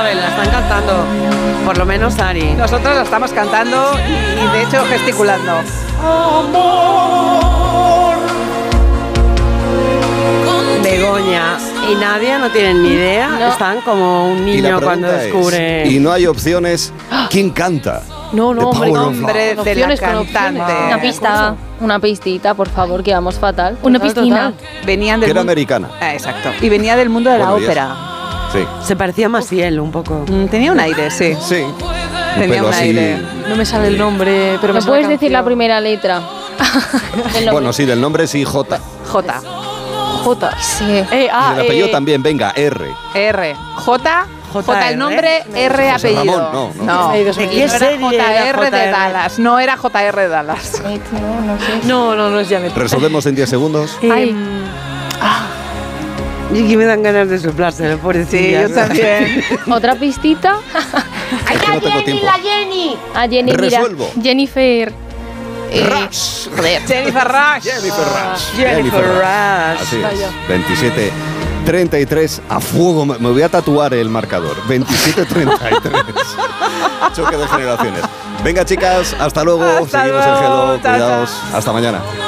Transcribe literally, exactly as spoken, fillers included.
saben, la están cantando. Por lo menos Ari. Nosotros la estamos cantando y, de hecho, gesticulando. Amor. Begoña y Nadia no tienen ni idea. No. Están como un Y la niño cuando pregunta descubre. es, y no hay opciones, ¿quién canta? No, no, The hombre, Power no. of Love. Nombre Con de la opciones, con opciones. cantante. Una pista, una pistita, por favor, que vamos fatal. Una Total, piscina. total. Venían Que del era mundo- americana. Ah, exacto. Y venía del mundo de la Bueno, y ópera. Sí. Se parecía a Maciel un poco. Mm, Tenía un aire, sí. Sí. Tenía Pero un así- aire. No me sale el nombre, pero ¿Me me puedes decir la primera letra? El nombre. Bueno, sí, del nombre sí, J. J. J. Sí. Eh, ah, y del apellido eh, también, venga, R. R. J. J el nombre, R José apellido. Ramón, no, no. no. Me he ido, me he ¿De ido. qué serie J era R J R de de Dallas? No era J R de Dallas. No, no sé. No, no, no es Janet. Resolvemos en diez segundos. Ay. Y aquí me dan ganas de soplárselo, pobrecilla. Sí, yo también. Otra pistita. Es que no tengo tiempo. A Jenny, mira. Resuelvo. Jennifer. Rush. Jennifer Rush. Jennifer Rush. Jennifer Rush. Así Vaya. es. veintisiete treinta y tres a fuego. Me me voy a tatuar el marcador. veintisiete treinta y tres. Choque de generaciones. Venga, chicas, hasta luego. Hasta Seguimos luego. en Hello. Chao, Cuidaos. Hasta mañana.